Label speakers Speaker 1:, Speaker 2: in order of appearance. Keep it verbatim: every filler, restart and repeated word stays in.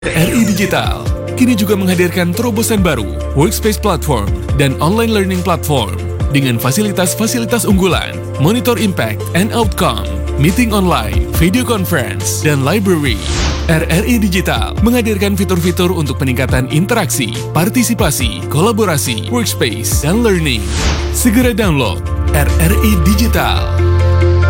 Speaker 1: R I Digital kini juga menghadirkan terobosan baru, Workspace Platform dan Online Learning Platform dengan fasilitas-fasilitas unggulan, monitor impact and outcome, meeting online, video conference, dan library. R R I Digital menghadirkan fitur-fitur untuk peningkatan interaksi, partisipasi, kolaborasi, workspace, dan learning. Segera download R R I Digital.